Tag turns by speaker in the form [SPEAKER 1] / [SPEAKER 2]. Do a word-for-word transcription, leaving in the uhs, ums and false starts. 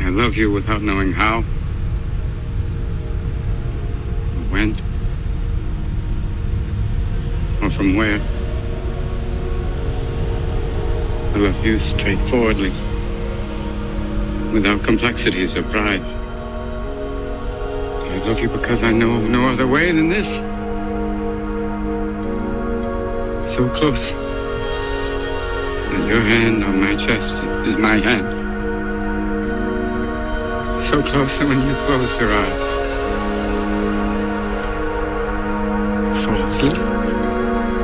[SPEAKER 1] love you without knowing how, or when, or from where. I love you straightforwardly, without complexities or pride. I love you because I know no other way than this. So close that your hand on my chest is my hand. So close that when you close your eyes, I fall asleep.